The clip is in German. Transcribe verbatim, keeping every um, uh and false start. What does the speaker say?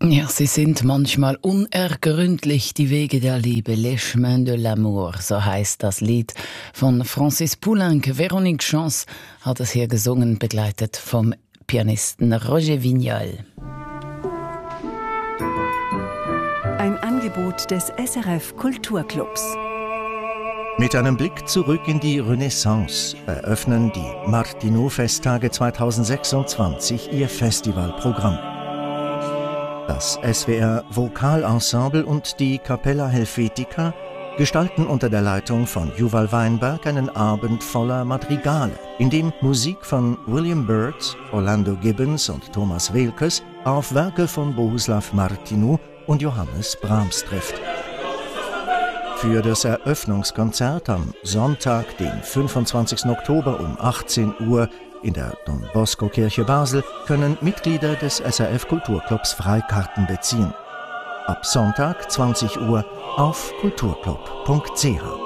Ja, sie sind manchmal unergründlich, die Wege der Liebe, Les Chemins de l'Amour, so heißt das Lied von Francis Poulenc. Véronique Chance hat es hier gesungen, begleitet vom Pianisten Roger Vignal. Ein Angebot des S R F Kulturclubs. Mit einem Blick zurück in die Renaissance eröffnen die Martineau-Festtage zweitausendsechsundzwanzig ihr Festivalprogramm. Das S W R Vokalensemble und die Capella Helvetica gestalten unter der Leitung von Yuval Weinberg einen Abend voller Madrigale, in dem Musik von William Byrd, Orlando Gibbons und Thomas Weelkes auf Werke von Bohuslav Martineau und Johannes Brahms trifft. Für das Eröffnungskonzert am Sonntag, den fünfundzwanzigsten Oktober um achtzehn Uhr in der Don Bosco Kirche Basel, können Mitglieder des S R F Kulturclubs Freikarten beziehen. Ab Sonntag zwanzig Uhr auf kulturclub punkt c h.